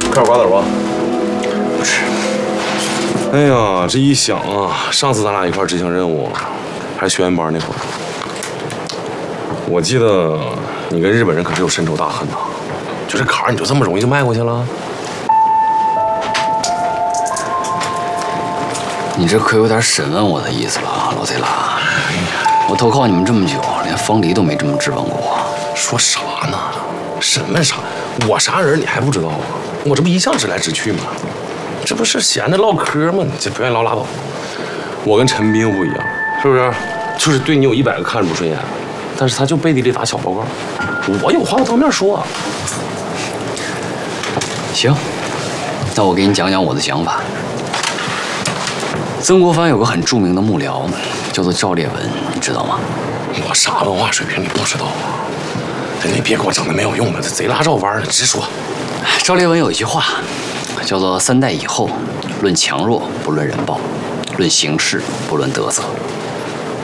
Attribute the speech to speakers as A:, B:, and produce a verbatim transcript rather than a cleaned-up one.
A: 吃瓜子吧。
B: 不吃。
A: 哎呀，这一想啊，上次咱俩一块执行任务，还是学员班那会儿，我记得你跟日本人可是有深仇大恨呐。就这坎儿，你就这么容易就迈过去了？
B: 你这可有点审问我的意思了啊，老贼拉！我投靠你们这么久，连方离都没这么质问过我。
A: 说啥呢？审问啥？我啥人你还不知道啊？我这不一向直来直去吗？这不是闲着唠嗑吗？你这不愿意唠拉倒。我跟陈斌不一样，是不是？就是对你有一百个看着不顺眼，但是他就背地里打小报告。我有话我当面说。
B: 行，那我给你讲讲我的想法。曾国藩有个很著名的幕僚，叫做赵烈文，你知道吗？
A: 我啥文化水平你不知道啊？你别给我整那没有用的，这贼拉绕弯的，直说。
B: 赵烈文有一句话，叫做“三代以后，论强弱不论人暴，论形势不论德泽”。